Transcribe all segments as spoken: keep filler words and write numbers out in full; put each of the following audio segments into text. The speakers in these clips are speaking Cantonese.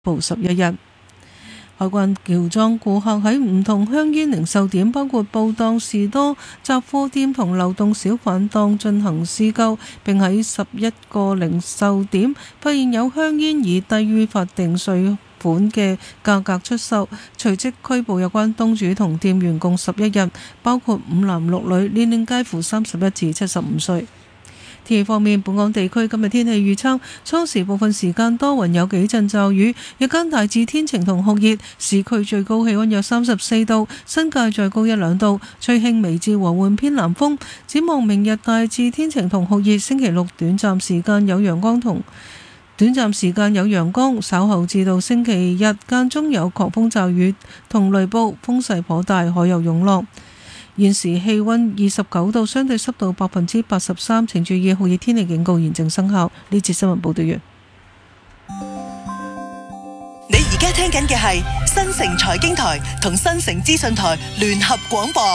捕十一日。海關喬裝顧客喺唔同香煙零售點，包括布檔、士多、雜貨店同流動小販檔進行試購，並喺十一個零售點發現有香煙以低於法定稅款嘅價格出售，隨即拘捕有關東主同店員共十一人，包括五男六女，年齡介乎三十一至七十五歲。天氣方面，本港地區今日天氣預測：初時部分時間多雲，有幾陣驟雨；日間大致天晴同酷熱，市區最高氣溫約三十四度，新界再高一兩度，吹輕微至和緩偏南風。展望明日大致天晴同酷熱，星期六短暫時間有陽光同短暫時間有陽光，稍後至到星期日間中有狂風驟雨同雷暴，風勢頗大，海有湧浪。現時氣溫二十九度，相對濕度百分之八十三，請注意酷熱天氣警告現正生效。呢節新聞報道完。 你而家聽緊嘅係新城財經台同新城資訊台聯合廣播。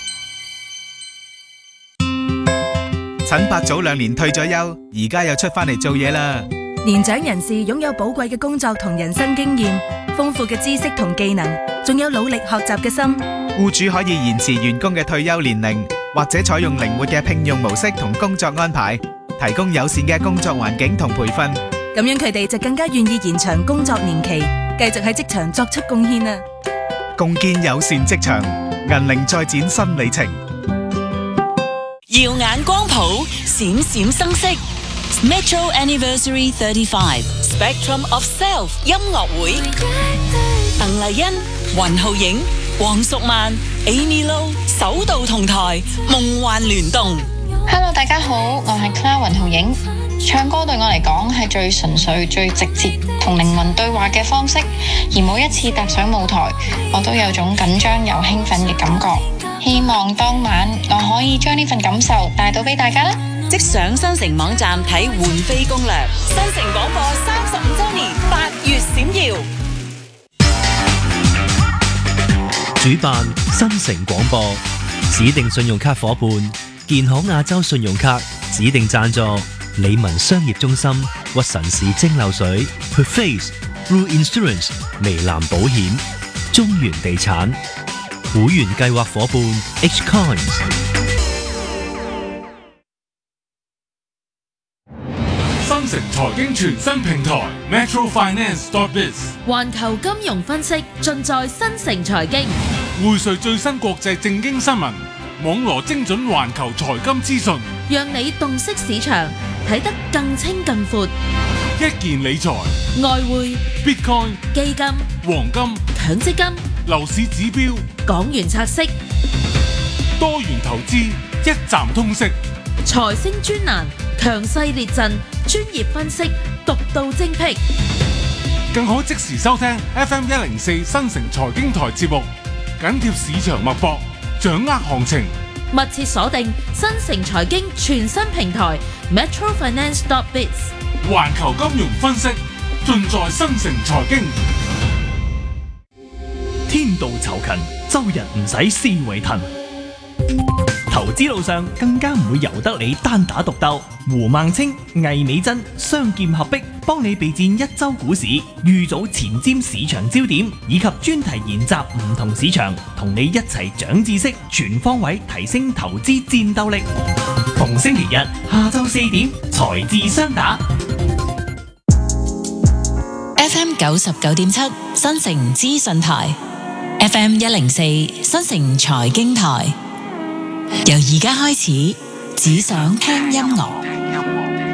陳伯早兩年退咗休，而家又出返嚟做嘢啦。 年長人士擁有寶貴嘅工作同人生經驗，豐富嘅知識同技能，仲有努力學習嘅心。 僱主可以延遲員工嘅退休年齡，或者採用靈活嘅聘用模式同工作安排，提供友善嘅工作環境同培訓。 咁樣佢哋就更加願意延長工作年期，繼續喺職場作出貢獻啊！ 共建友善職場，銀齡再展新里程。 耀眼光譜，閃閃生色。Metro Anniversary thirty-five Spectrum of Self 音樂會，鄧麗欣、雲浩影、黃淑曼、Amy Lo 首度同台，夢幻聯動。 Hello， 大家好，我係 Clara 雲浩影。唱歌對我嚟講係最純粹、最直接同靈魂對話嘅方式，而每一次踏上舞台，我都有種緊張又興奮嘅感覺。希望當晚我可以將呢份感受帶到俾大家啦！ 即上新城網站睇換飛攻略。新城廣播三十五週年，八月閃耀。 主辦新城廣播，指定信用卡夥伴建行亞洲信用卡，指定贊助理文商業中心、屈臣氏蒸餾水、Perface、Blue Insurance、微藍保險、中原地產。會員計劃夥伴 H Coins。 新城財經全新平台 Metro Finance dot biz， 環球金融分析盡在新城財經， 匯萃最新國際政經新聞，網羅精準環球財金資訊， 讓你洞悉市場，睇得更清更闊。 一件理財、 外匯、 Bitcoin、 基金、 黃金、 強積金、 樓市指標、 港元拆息、 多元投資，一站通識。 財星專欄，強勢列陣，專業分析，獨到精闢。 更可即時收聽 F M 一零四新城財經台節目，緊貼市場脈搏，掌握行情。 密切鎖定新城財經全新平台 Metro Finance dot biz， 環球金融分析盡在新城財經。 天道酬勤，周日唔使思維騰。投資路上更加唔會由得你單打獨鬥。胡孟青、魏美珍雙劍合璧，幫你備戰一周股市，預早前瞻市場焦點，以及專題研習唔同市場，同你一齊長知識，全方位提升投資戰鬥力。逢星期日下晝四點，財智雙打。 F M 九十九點七新城資訊台 ，F M 一零四新城財經台。由而家開始，只想聽音樂。